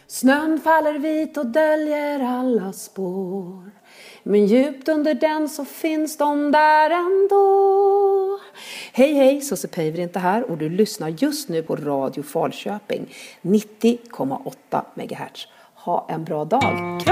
Snön faller vit och döljer alla spår. Men djupt under den så finns de där ändå. Hej hej, Susse Päivärinta inte här och du lyssnar just nu på Radio Falköping 90,8 MHz. Ha en bra dag.